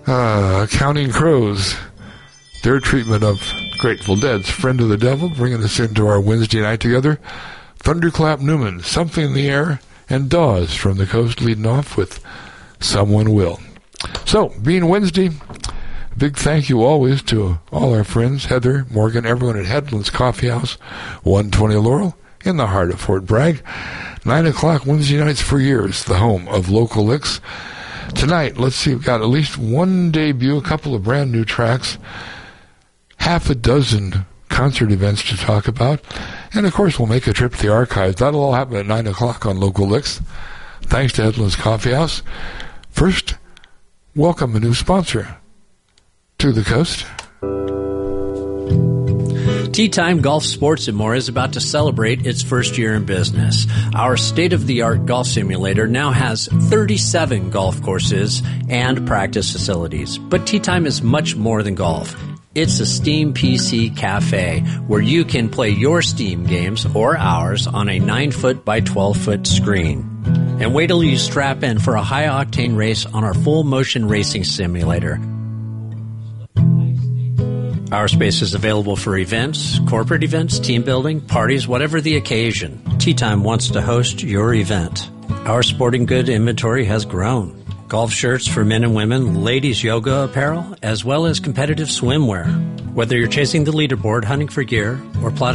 Counting Crows, their treatment of Grateful Dead's Friend of the Devil, bringing us into our Wednesday night together. Thunderclap Newman, Something in the Air, and Dawes from the Coast leading off with Someone Will. So, being Wednesday, big thank you always to all our friends, Heather, Morgan, everyone at Headlands Coffee House, 120 Laurel, in the heart of Fort Bragg. 9 o'clock Wednesday nights for years, the home of local licks. Tonight, let's see, we've got at least one debut, a couple of brand new tracks, half a dozen concert events to talk about, and of course we'll make a trip to the archives. That'll all happen at 9 o'clock on Local Licks. Thanks to Headlands Coffee House. First, welcome a new sponsor to the coast. Tea Time Golf Sports and More is about to celebrate its first year in business. Our state-of-the-art golf simulator now has 37 golf courses and practice facilities. But Tea Time is much more than golf. It's a Steam PC cafe where you can play your Steam games or ours on a 9-foot by 12-foot screen. And wait till you strap in for a high-octane race on our full-motion racing simulator. Our space is available for events, corporate events, team building, parties, whatever the occasion. Tea Time wants to host your event. Our sporting good inventory has grown. Golf shirts for men and women, ladies yoga apparel, as well as competitive swimwear. Whether you're chasing the leaderboard, hunting for gear, or plotting